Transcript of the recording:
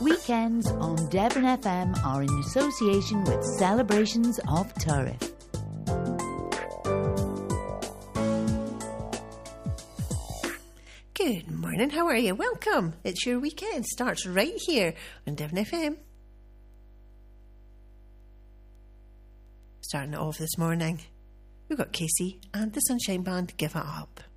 Weekends on Devon FM are in association with Celebrations of Turriff. Good morning, how are you? Welcome. It's your weekend. Starts right here on Devon FM. Starting it off this morning, we've got Casey and the Sunshine Band, Give It Up.